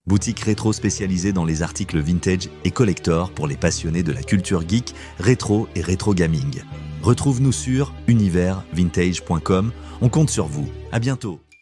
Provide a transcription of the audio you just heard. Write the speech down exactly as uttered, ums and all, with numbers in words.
Boutique rétro spécialisée dans les articles vintage et collector pour les passionnés de la culture geek, rétro et rétro gaming. Retrouve-nous sur univers vintage point com. On compte sur vous. À bientôt.